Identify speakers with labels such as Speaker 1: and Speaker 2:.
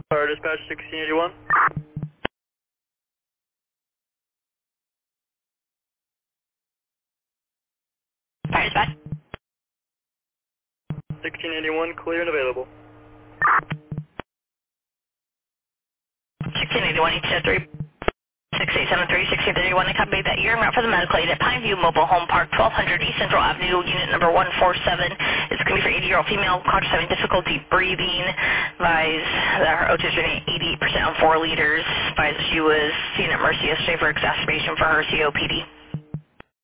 Speaker 1: Fire dispatch 1681.
Speaker 2: Fire dispatch.
Speaker 1: 1681, clear and available.
Speaker 2: 1681, 803. 6873, 1631, I copy that you're en route for the medical aid at Pineview Mobile Home Park, 1200 East Central Avenue, unit number 147. It's going to be for 80-year-old female, conscious having difficulty breathing. Advise that her O2 is running 88% on 4 liters. Advise she was seen at Mercy yesterday for exacerbation for her COPD.